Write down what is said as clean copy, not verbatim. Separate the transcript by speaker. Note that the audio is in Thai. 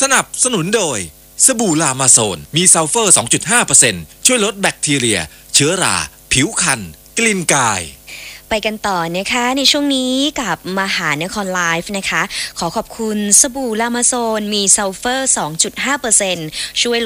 Speaker 1: สนับสนุนโดยสบู่ลามาโซนมีซัลเฟอร์ 2.5% ช่วยลดแบคทีเรียเชื้อราผิวคันกลิ่นกาย
Speaker 2: ไปกันต่อนะคะในช่วงนี้กับมหานครไลฟ์นะคะขอขอบคุณสบู่ลามาโซนมีซัลเฟอร์ 2.5% ช่วย